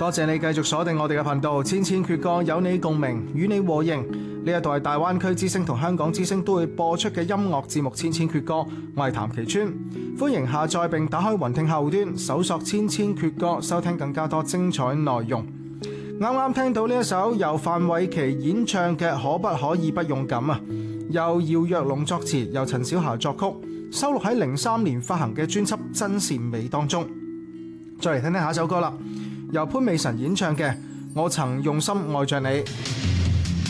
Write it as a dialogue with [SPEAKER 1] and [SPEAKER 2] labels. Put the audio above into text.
[SPEAKER 1] 多謝你繼續鎖定我哋嘅頻道，千千闕歌有你共鳴，與你和應。呢一度係大灣區之聲同香港之聲都會播出嘅音樂節目《千千闕歌》，我係譚其川，歡迎下載並打開雲聽客戶端，搜索《千千闕歌》，收聽更加多精彩內容。啱啱聽到呢一首由范瑋琪演唱嘅《可不可以不勇敢》啊，由姚若龍作詞，由陳小霞作曲，收錄喺03年發行嘅專輯《真善美》當中。再嚟聽聽下一首歌啦，由潘美辰演唱嘅《我曾用心愛着你》。